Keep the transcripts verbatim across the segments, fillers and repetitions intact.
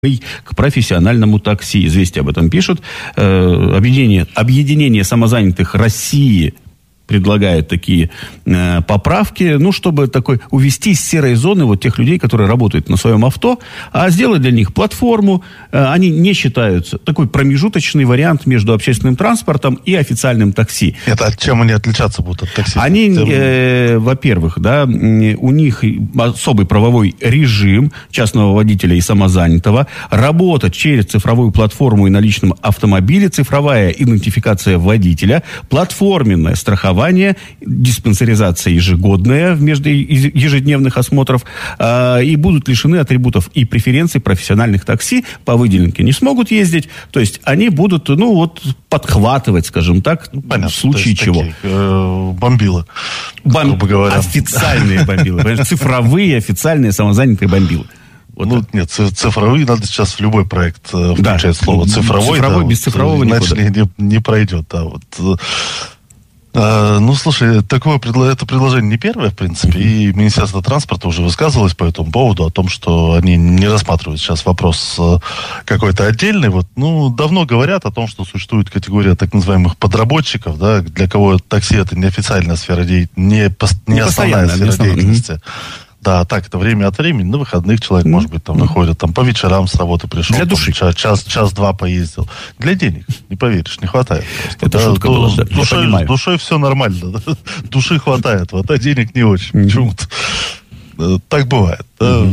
к профессиональному такси. Известия об этом пишут. Объединение, объединение самозанятых России предлагает такие э, поправки, ну, чтобы такой увести из серой зоны вот тех людей, которые работают на своем авто, а сделать для них платформу. Э, они не считаются. Такой промежуточный вариант между общественным транспортом и официальным такси. Это от чем они отличаться будут от такси? Они, э, во-первых, да, у них особый правовой режим частного водителя и самозанятого, работа через цифровую платформу и на личном автомобиле, цифровая идентификация водителя, платформенное страхование, диспансеризация ежегодная между ежедневных осмотров, э, и будут лишены атрибутов и преференций профессиональных такси, по выделенке не смогут ездить, то есть они будут, ну, вот, подхватывать, скажем так, понятно, в случае чего. Такие, э, бомбилы, Бом... грубо говоря. Официальные бомбилы, цифровые официальные самозанятые бомбилы. Вот ну, так. Нет, цифровые надо сейчас в любой проект включать, да, слово цифровой. Цифровой, да, без вот, цифрового иначе не, не пройдет, да, вот. А, ну, слушай, такое это предложение не первое, в принципе, mm-hmm. и Министерство транспорта уже высказывалось по этому поводу, о том, что они не рассматривают сейчас вопрос какой-то отдельный. Вот, ну, давно говорят о том, что существует категория так называемых подработчиков, да, для кого такси это не официальная сфера деятельности, не, пост, не, не основная сфера не деятельности. Mm-hmm. Да, так это время от времени, на выходных человек, mm-hmm. может быть, там mm-hmm. выходит, там по вечерам с работы пришел, для души. Там, час, час-два поездил. Для денег, не поверишь, не хватает. Просто. Это да, шутка ду- была, да, с душой, с душой все нормально, да? Души хватает, вот, а денег не очень, mm-hmm. почему-то. Так бывает.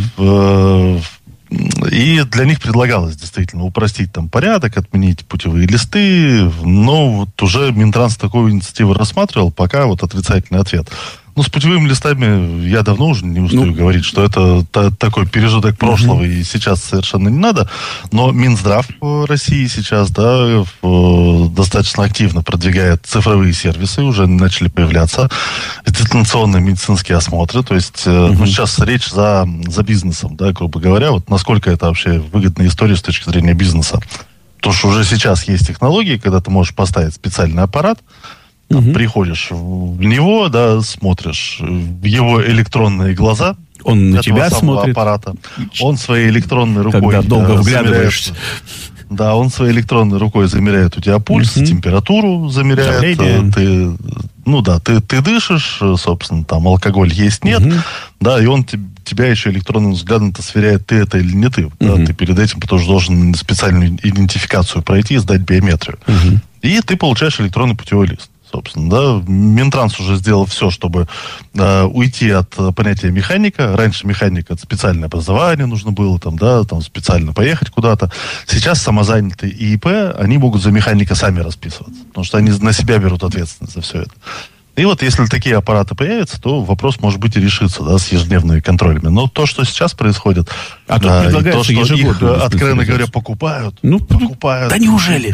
Mm-hmm. Да? И для них предлагалось действительно упростить там порядок, отменить путевые листы, но вот уже Минтранс такую инициативу рассматривал, пока вот отрицательный ответ. Ну, с путевыми листами я давно уже не устаю ну, говорить, что это та, такой пережиток прошлого, uh-huh. и сейчас совершенно не надо. Но Минздрав России сейчас, да, в, достаточно активно продвигает цифровые сервисы, уже начали появляться дистанционные медицинские осмотры. То есть, uh-huh. ну, сейчас речь за, за бизнесом, да, грубо говоря. Вот насколько это вообще выгодная история с точки зрения бизнеса. Потому что уже сейчас есть технологии, когда ты можешь поставить специальный аппарат, там, угу. приходишь в него, да, смотришь в его электронные глаза. Он на тебя смотрит. Аппарата. Он своей электронной рукой... Когда долго да, вглядываешься. Да, он своей электронной рукой замеряет у тебя пульс, угу. температуру замеряет. Ты, ну да, ты, ты дышишь, собственно, там алкоголь есть, нет. Угу. Да, и он тебя еще электронным взглядом-то сверяет, ты это или не ты. Да, угу. Ты перед этим тоже должен специальную идентификацию пройти и сдать биометрию. Угу. И ты получаешь электронный путевой лист. Собственно, да, Минтранс уже сделал все, чтобы э, уйти от э, понятия механика. Раньше механика — это специальное образование нужно было, там, да, там специально поехать куда-то. Сейчас самозанятые и ИП, они могут за механика сами расписываться, потому что они на себя берут ответственность за все это. И вот если такие аппараты появятся, то вопрос, может быть, и решится, да, с ежедневными контролями. Но то, что сейчас происходит, а да, и то, что их, откровенно говоря, покупают, ну, покупают. Да неужели?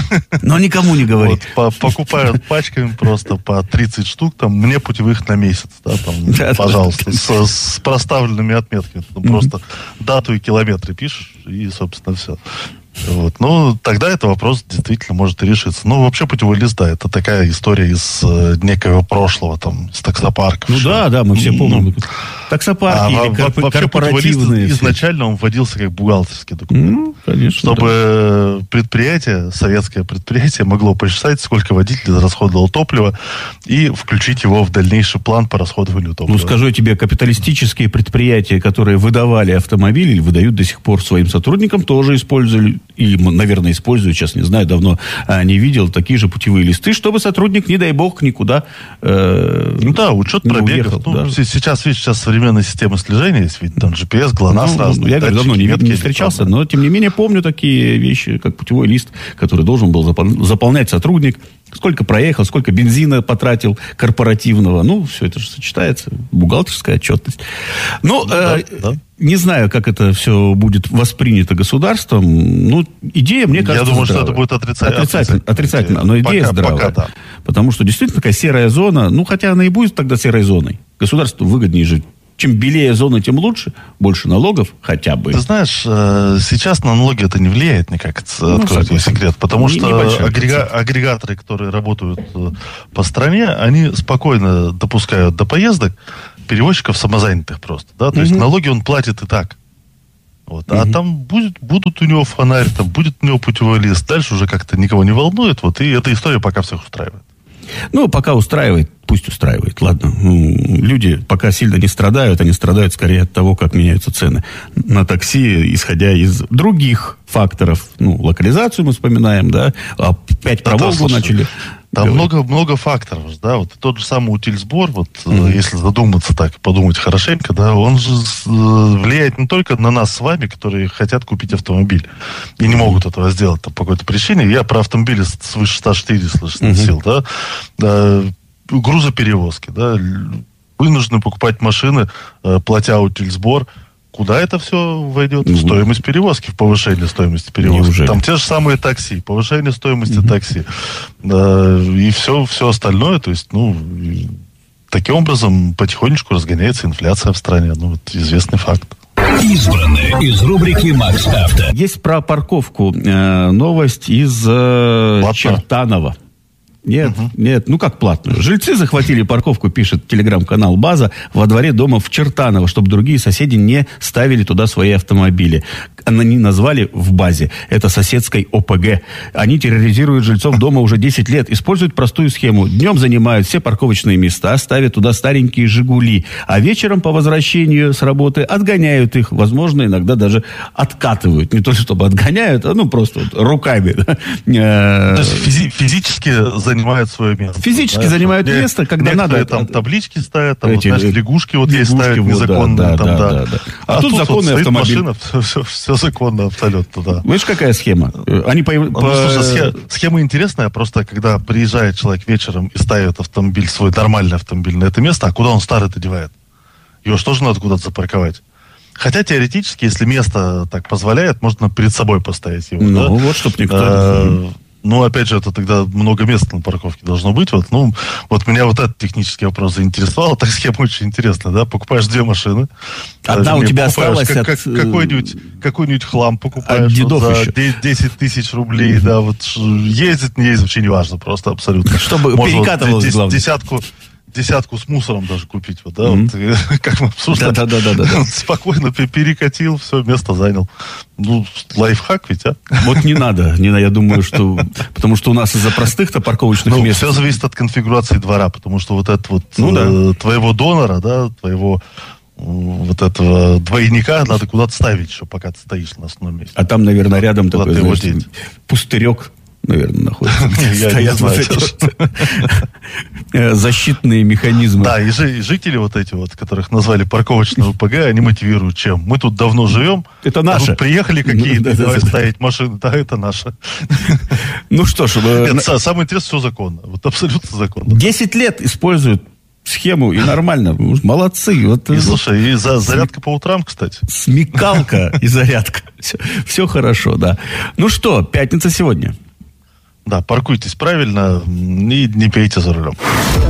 Но никому не говорит. Вот, по, покупают пачками просто по тридцать штук, там, мне путевых на месяц, да, там, да, пожалуйста, с, с проставленными отметками. Там mm-hmm. просто дату и километры пишешь, и, собственно, все. Вот. Ну, тогда этот вопрос действительно может и решиться. Ну, вообще путевой лист, да, это такая история из э, некого прошлого, там, с таксопарков. Ну, да, да, мы все помним. Ну, таксопарки а, или корп- вообще корпоративные. Изначально он вводился как бухгалтерский документ. Ну, конечно. Чтобы да. предприятие, советское предприятие, могло посчитать, сколько водитель расходовал топлива и включить его в дальнейший план по расходованию топлива. Ну, скажу я тебе, капиталистические предприятия, которые выдавали автомобили или выдают до сих пор своим сотрудникам, тоже использовали, или, наверное, используют, сейчас не знаю, давно а, не видел, такие же путевые листы, чтобы сотрудник, не дай бог, никуда э, ну да, учет пробегов. Уехал, ну, да. Сейчас, видишь, сейчас современная система слежения есть, ведь там джи пи эс, ГЛОНАСС ну, разные. Я говорю, давно не, не встречался, но, тем не менее, помню такие вещи, как путевой лист, который должен был запол- заполнять сотрудник. Сколько проехал, сколько бензина потратил корпоративного. Ну, все это же сочетается. Бухгалтерская отчетность. Ну, ну э, да, да. не знаю, как это все будет воспринято государством. Ну, идея, мне кажется, Я думаю, здравая. что это будет отрицательно. Отрицательно, отрицательно но идея пока, здравая. Пока, да. Потому что действительно такая серая зона, ну, хотя она и будет тогда серой зоной. Государству выгоднее жить. Чем белее зона, тем лучше. Больше налогов хотя бы. Ты знаешь, сейчас на налоги это не влияет никак, ну, открою тебе секрет. Потому не, что агрега- агрегаторы, которые работают по стране, они спокойно допускают до поездок перевозчиков самозанятых просто. Да? То mm-hmm. есть налоги он платит и так. Вот. Mm-hmm. А там будет, будут у него фонарь, там будет у него путевой лист. Дальше уже как-то никого не волнует. Вот, и эта история пока всех устраивает. Ну, пока устраивает, пусть устраивает. Ладно. Люди пока сильно не страдают, они страдают скорее от того, как меняются цены на такси, исходя из других факторов. Ну, локализацию мы вспоминаем, да, опять про Волгу начали. Там много, много факторов, да, вот тот же самый утильсбор, вот mm-hmm. если задуматься так, подумать хорошенько, да, он же влияет не только на нас с вами, которые хотят купить автомобиль и не могут этого сделать там, по какой-то причине. Я про автомобили свыше ста четыре слышал, mm-hmm. да, да, грузоперевозки, да, вынуждены покупать машины, платя утильсбор. Куда это все войдет? В стоимость перевозки, в повышение стоимости перевозки. Неужели? Там те же самые такси, повышение стоимости mm-hmm. такси. Да, и все, все остальное. То есть, ну, таким образом потихонечку разгоняется инфляция в стране. Ну, это известный факт. Избранное из рубрики «Макс Авто». Есть про парковку э, новость из э, Чертанова. Нет, uh-huh. нет, ну как платную. Жильцы захватили парковку, пишет телеграм-канал «База», во дворе дома в Чертаново, чтобы другие соседи не ставили туда свои автомобили. Они назвали в базе это соседской ОПГ. Они терроризируют жильцов дома уже десять лет, используют простую схему. Днем занимают все парковочные места, ставят туда старенькие «Жигули», а вечером по возвращению с работы отгоняют их, возможно, иногда даже откатывают. Не то, чтобы отгоняют, а ну просто вот руками. То есть физи- физически занимают свое место. Физически знаешь, занимают вот, место, когда некоторые надо. Там таблички ставят, там, эти, вот, знаешь, лягушки вот есть ставят вот, незаконные. Да, там, да, да. Да, да. А, а тут, тут законный вот автомобиль. Машина, все, все, все законно абсолютно, да. Видишь, какая схема? Они по... ну, по... Слушай, схема, схема интересная, просто когда приезжает человек вечером и ставит автомобиль, свой нормальный автомобиль на это место, а куда он старый-то девает? Его же тоже надо куда-то запарковать. Хотя теоретически, если место так позволяет, можно перед собой поставить его. Ну, да? вот, чтоб никто... А, ну, опять же, это тогда много места на парковке должно быть. Вот, ну, вот меня вот этот технический вопрос заинтересовал. Так схема очень интересная, да? Покупаешь две машины. Одна у тебя осталась как, от... как, какой-нибудь, какой-нибудь хлам покупаешь вот, за еще. десять тысяч рублей, mm-hmm. да, вот ездит, не ездит, вообще не важно, просто абсолютно. Чтобы можно перекатывалось, вот, главное. Десятку, десятку с мусором даже купить, вот, да, mm-hmm. вот, как мы обсуждали. Да, да, да, да, да. Спокойно перекатил, все, место занял. Ну, лайфхак ведь, а? Вот не надо, не надо, я думаю, что... Потому что у нас из-за простых-то парковочных ну, мест... все зависит от конфигурации двора, потому что вот это вот ну, э, да. твоего донора, да, твоего вот этого двойника надо куда-то ставить еще, пока ты стоишь на основном месте. А там, наверное, рядом куда такой, знаешь, пустырек, наверное, находится. Стоят вот эти защитные механизмы. Да, и жители вот эти вот, которых назвали парковочные ОПГ, они мотивируют чем? Мы тут давно живем. Это наше. Приехали какие-то, давай ставить машины. Да, это наше. Ну что ж. Самое интересное, все законно. Вот абсолютно законно. Десять лет используют схему, и нормально. Молодцы. Вот, и слушай, и за, зарядка по утрам, кстати. Смекалка и зарядка. Все, все хорошо, да. Ну что, пятница сегодня. Да, паркуйтесь правильно и не пейте за рулем.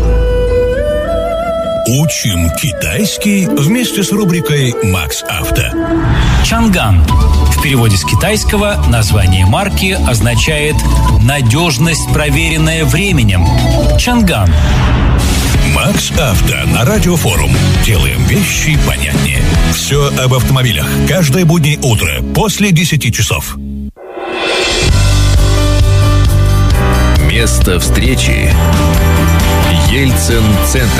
Учим китайский вместе с рубрикой «Макс Авто». Чанган. В переводе с китайского название марки означает «надежность, проверенная временем». Чанган. Макс Авто на Радиофорум. Делаем вещи понятнее. Все об автомобилях. Каждое буднее утро после десяти часов. Место встречи. Ельцин-центр.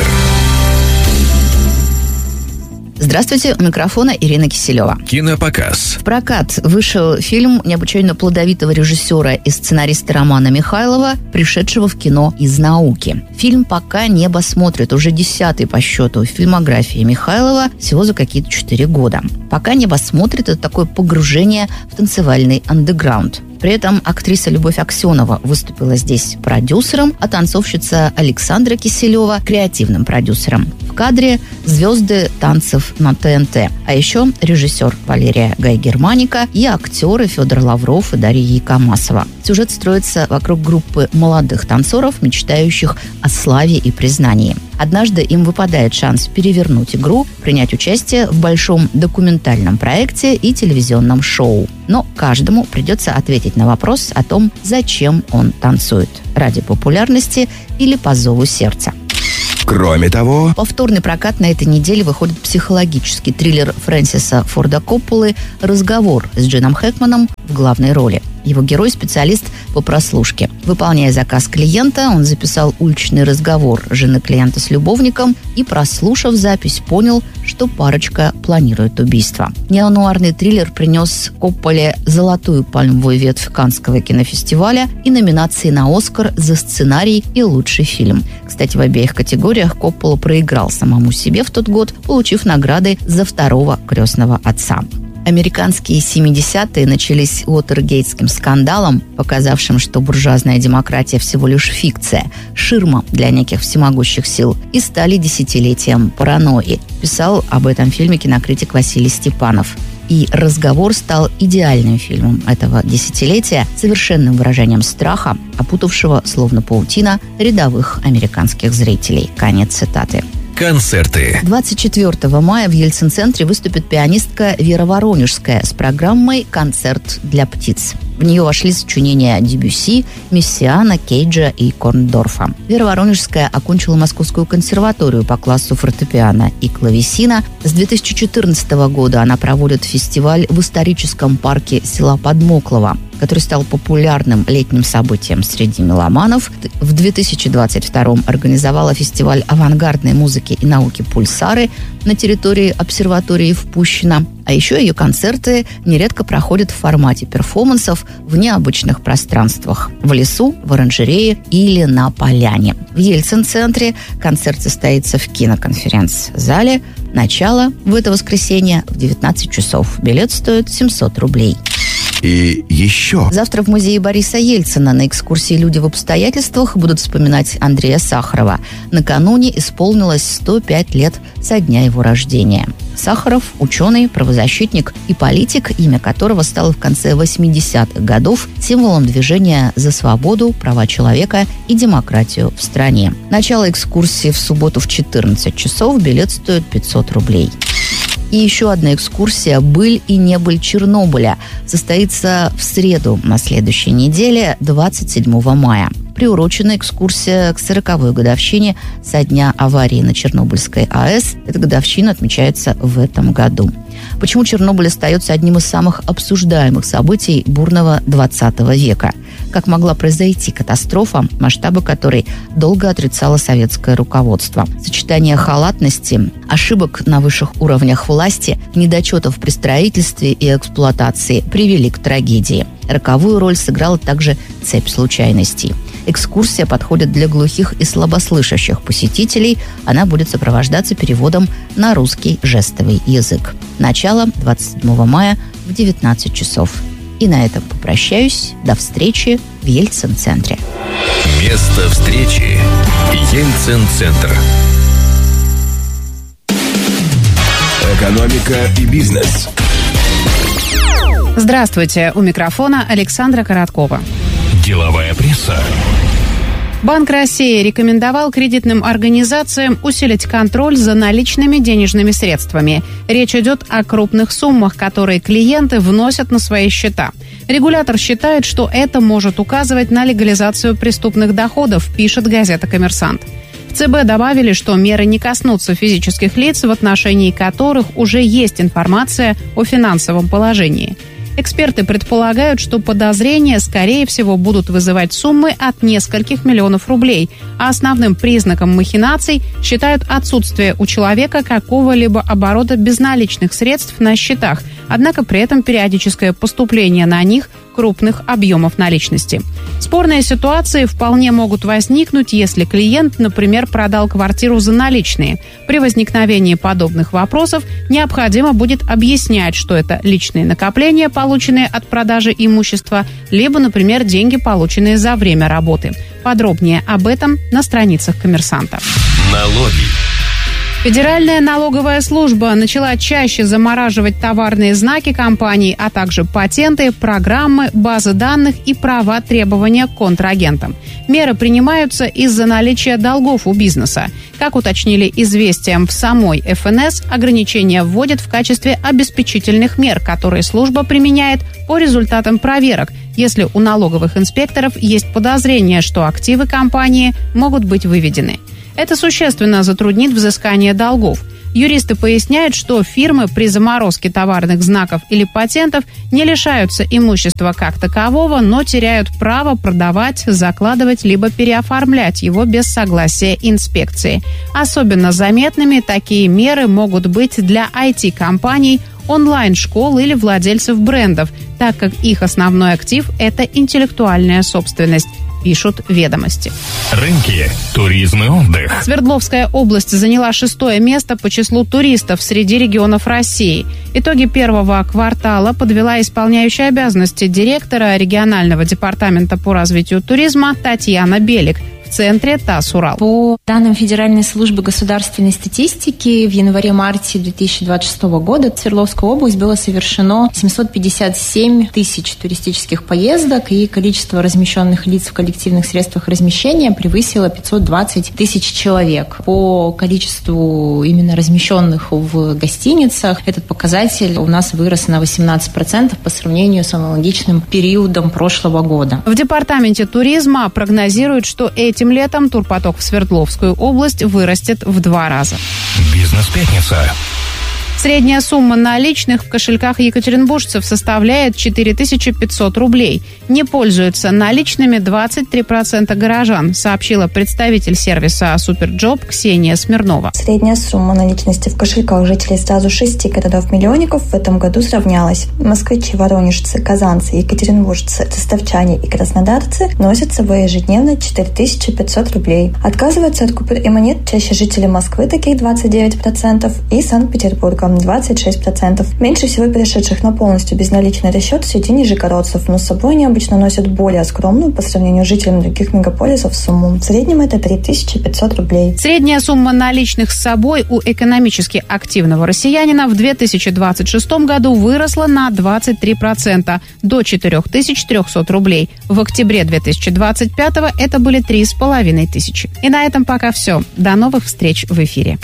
Здравствуйте, у микрофона Ирина Киселева. Кинопоказ. В прокат вышел фильм необычайно плодовитого режиссера и сценариста Романа Михайлова, пришедшего в кино из науки. Фильм «Пока небо смотрит», уже десятый по счету в фильмографии Михайлова, всего за какие-то четыре года. «Пока небо смотрит» — это такое погружение в танцевальный андеграунд. При этом актриса Любовь Аксенова выступила здесь продюсером, а танцовщица Александра Киселева – креативным продюсером. В кадре звезды танцев на ТНТ. А еще режиссер Валерия Гай-Германика и актеры Федор Лавров и Дарья Якомасова. Сюжет строится вокруг группы молодых танцоров, мечтающих о славе и признании. Однажды им выпадает шанс перевернуть игру, принять участие в большом документальном проекте и телевизионном шоу. Но каждому придется ответить на вопрос о том, зачем он танцует – ради популярности или по зову сердца. Кроме того... Повторный прокат на этой неделе выходит психологический триллер Фрэнсиса Форда Копполы «Разговор» с Джином Хэкманом в главной роли. Его герой – специалист по прослушке. Выполняя заказ клиента, он записал уличный разговор жены клиента с любовником и, прослушав запись, понял, что парочка планирует убийство. Неонуарный триллер принес Копполе золотую пальмовую ветвь Каннского кинофестиваля и номинации на «Оскар» за сценарий и лучший фильм. Кстати, в обеих категориях Коппола проиграл самому себе в тот год, получив награды за второго крестного отца. Американские семидесятые начались уотергейтским скандалом, показавшим, что буржуазная демократия всего лишь фикция, ширма для неких всемогущих сил, и стали десятилетием паранойи. Писал об этом фильме кинокритик Василий Степанов. И «Разговор» стал идеальным фильмом этого десятилетия, совершенным выражением страха, опутавшего, словно паутина, рядовых американских зрителей. Конец цитаты. Концерты. двадцать четвёртого мая в Ельцин-центре выступит пианистка Вера Воронежская с программой «Концерт для птиц». В нее вошли сочинения Дебюсси, Мессиана, Кейджа и Корндорфа. Вера Воронежская окончила Московскую консерваторию по классу фортепиано и клавесина. С две тысячи четырнадцатого года она проводит фестиваль в историческом парке села Подмоклово, который стал популярным летним событием среди меломанов. В две тысячи двадцать втором организовала фестиваль авангардной музыки и науки «Пульсары» на территории обсерватории в Пущино. А еще ее концерты нередко проходят в формате перформансов в необычных пространствах – в лесу, в оранжерее или на поляне. В Ельцин-центре концерт состоится в киноконференц-зале. Начало в это воскресенье в девятнадцать часов. Билет стоит семьсот рублей. И еще. Завтра в музее Бориса Ельцина на экскурсии «Люди в обстоятельствах» будут вспоминать Андрея Сахарова. Накануне исполнилось сто пять лет со дня его рождения. Сахаров – ученый, правозащитник и политик, имя которого стало в конце восьмидесятых годов символом движения за свободу, права человека и демократию в стране. Начало экскурсии в субботу в четырнадцать часов. Билет стоит пятьсот рублей. И еще одна экскурсия «Быль и небыль Чернобыля» состоится в среду на следующей неделе, двадцать седьмого мая. Приурочена экскурсия к сороковой годовщине со дня аварии на Чернобыльской АЭС. Эта годовщина отмечается в этом году. Почему Чернобыль остается одним из самых обсуждаемых событий бурного двадцатого века? Как могла произойти катастрофа, масштабы которой долго отрицало советское руководство? Сочетание халатности, ошибок на высших уровнях власти, недочетов при строительстве и эксплуатации привели к трагедии. Роковую роль сыграла также цепь случайностей. Экскурсия подходит для глухих и слабослышащих посетителей. Она будет сопровождаться переводом на русский жестовый язык. Начало двадцать седьмого мая в девятнадцать часов. И на этом попрощаюсь. До встречи в Ельцин-центре. Место встречи. Ельцин-центр. Экономика и бизнес. Здравствуйте. У микрофона Александра Короткова. Деловая пресса. Банк России рекомендовал кредитным организациям усилить контроль за наличными денежными средствами. Речь идет о крупных суммах, которые клиенты вносят на свои счета. Регулятор считает, что это может указывать на легализацию преступных доходов, пишет газета «Коммерсант». В ЦБ добавили, что меры не коснутся физических лиц, в отношении которых уже есть информация о финансовом положении. Эксперты предполагают, что подозрения, скорее всего, будут вызывать суммы от нескольких миллионов рублей, а основным признаком махинаций считают отсутствие у человека какого-либо оборота безналичных средств на счетах, однако при этом периодическое поступление на них крупных объемов наличности. Спорные ситуации вполне могут возникнуть, если клиент, например, продал квартиру за наличные. При возникновении подобных вопросов необходимо будет объяснять, что это личные накопления, полученные от продажи имущества, либо, например, деньги, полученные за время работы. Подробнее об этом на страницах «Коммерсанта». Налоги. Федеральная налоговая служба начала чаще замораживать товарные знаки компаний, а также патенты, программы, базы данных и права требования к контрагентам. Меры принимаются из-за наличия долгов у бизнеса. Как уточнили «Известиям» в самой эф эн эс, ограничения вводят в качестве обеспечительных мер, которые служба применяет по результатам проверок, если у налоговых инспекторов есть подозрение, что активы компании могут быть выведены. Это существенно затруднит взыскание долгов. Юристы поясняют, что фирмы при заморозке товарных знаков или патентов не лишаются имущества как такового, но теряют право продавать, закладывать либо переоформлять его без согласия инспекции. Особенно заметными такие меры могут быть для ай ти-компаний, онлайн-школ или владельцев брендов, так как их основной актив – это интеллектуальная собственность, пишут «Ведомости». Рынки, туризм и отдых. Свердловская область заняла шестое место по числу туристов среди регионов России. Итоги первого квартала подвела исполняющая обязанности директора регионального департамента по развитию туризма Татьяна Белик. В центре ТАСС «Урал». По данным Федеральной службы государственной статистики, в январе-марте две тысячи двадцать шестого года в Свердловскую область было совершено семьсот пятьдесят семь тысяч туристических поездок, и количество размещенных лиц в коллективных средствах размещения превысило пятьсот двадцать тысяч человек. По количеству именно размещенных в гостиницах этот показатель у нас вырос на восемнадцать процентов по сравнению с аналогичным периодом прошлого года. В департаменте туризма прогнозируют, что эти Этим летом турпоток в Свердловскую область вырастет в два раза. Бизнес-пятница. Средняя сумма наличных в кошельках екатеринбуржцев составляет четыре тысячи пятьсот рублей. Не пользуются наличными двадцать три процента горожан, сообщила представитель сервиса «Суперджоп» Ксения Смирнова. Средняя сумма наличности в кошельках жителей сразу шести городов-миллионников в этом году сравнялась. Москвичи, воронежцы, казанцы, екатеринбуржцы, ростовчане и краснодарцы носят с собой ежедневно четыре тысячи пятьсот рублей. Отказываются от купюр и монет чаще жители Москвы, таких двадцать девять процентов, и Санкт-Петербурга двадцать шесть процентов. Меньше всего перешедших на полностью безналичный расчет среди нижегородцев, но с собой они обычно носят более скромную по сравнению с жителями других мегаполисов сумму. В среднем это три тысячи пятьсот рублей. Средняя сумма наличных с собой у экономически активного россиянина в две тысячи двадцать шестом году выросла на двадцать три процента до четыре тысячи триста рублей. В октябре две тысячи двадцать пятого это были три с половиной тысячи. И на этом пока все. До новых встреч в эфире.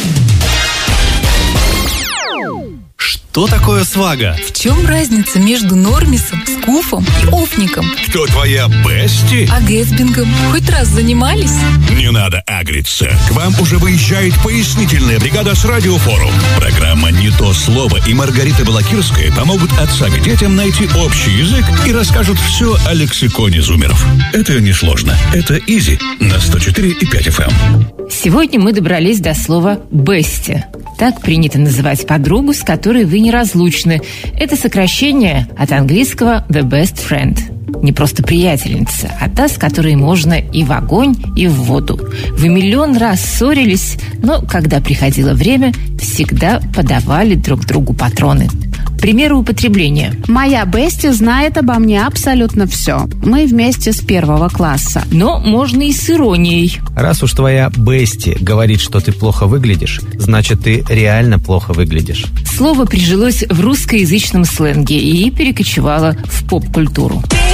Что такое свага? В чем разница между нормисом, скуфом и офником? Кто твоя бести? А гэтсбингом хоть раз занимались? Не надо агриться. К вам уже выезжает пояснительная бригада с Радиофорум. Программа «Не то слово» и Маргарита Балакирская помогут отцам и детям найти общий язык и расскажут все о лексиконе зумеров. Это несложно. Это изи на сто четыре и пять эф эм. Сегодня мы добрались до слова «бести». Так принято называть подругу, с которой вы неразлучны. Это сокращение от английского «the best friend». Не просто приятельница, а та, с которой можно и в огонь, и в воду. Вы миллион раз ссорились, но когда приходило время, всегда подавали друг другу патроны. Примеры употребления. Моя бести знает обо мне абсолютно все. Мы вместе с первого класса. Но можно и с иронией. Раз уж твоя бести говорит, что ты плохо выглядишь, значит, ты реально плохо выглядишь. Слово прижилось в русскоязычном сленге и перекочевало в поп-культуру.